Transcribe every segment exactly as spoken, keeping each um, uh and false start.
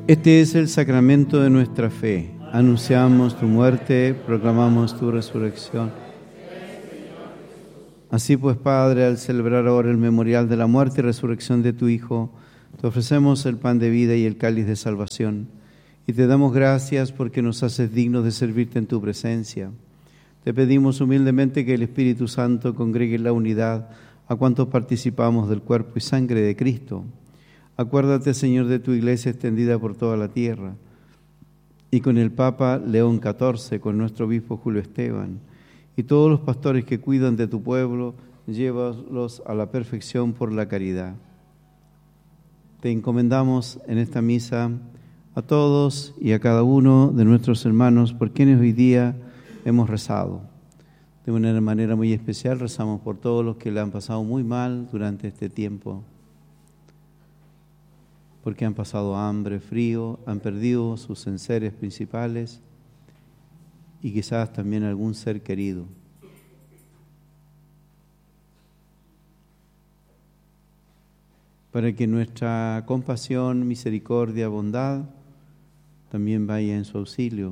Este es el sacramento de nuestra fe. Anunciamos tu muerte, proclamamos tu resurrección. Así pues, Padre, al celebrar ahora el memorial de la muerte y resurrección de tu Hijo, te ofrecemos el pan de vida y el cáliz de salvación, y te damos gracias porque nos haces dignos de servirte en tu presencia. Te pedimos humildemente que el Espíritu Santo congregue en la unidad a cuantos participamos del cuerpo y sangre de Cristo. Acuérdate, Señor, de tu iglesia extendida por toda la tierra, y con el Papa León catorce, con nuestro obispo Julio Esteban, y todos los pastores que cuidan de tu pueblo, llévalos a la perfección por la caridad. Te encomendamos en esta misa a todos y a cada uno de nuestros hermanos por quienes hoy día hemos rezado. De una manera muy especial rezamos por todos los que le han pasado muy mal durante este tiempo, porque han pasado hambre, frío, han perdido sus enseres principales y quizás también algún ser querido. Para que nuestra compasión, misericordia, bondad también vaya en su auxilio.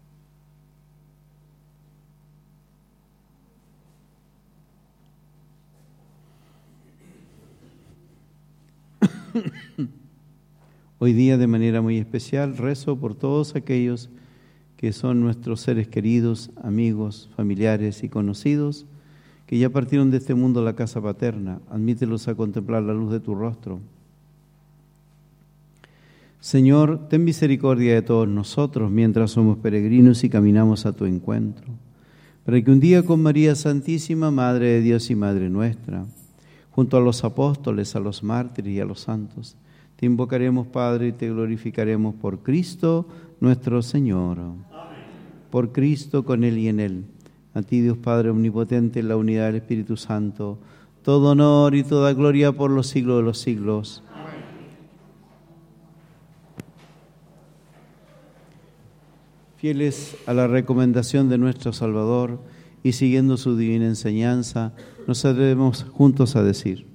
Hoy día, de manera muy especial, rezo por todos aquellos que son nuestros seres queridos, amigos, familiares y conocidos, que ya partieron de este mundo a la casa paterna. Admítelos a contemplar la luz de tu rostro. Señor, ten misericordia de todos nosotros mientras somos peregrinos y caminamos a tu encuentro, para que un día con María Santísima, Madre de Dios y Madre nuestra, junto a los apóstoles, a los mártires y a los santos, te invocaremos, Padre, y te glorificaremos por Cristo nuestro Señor. Amén. Por Cristo, con Él y en Él. A ti, Dios Padre omnipotente, en la unidad del Espíritu Santo, todo honor y toda gloria por los siglos de los siglos. Amén. Fieles a la recomendación de nuestro Salvador y siguiendo su divina enseñanza, nos atrevemos juntos a decir: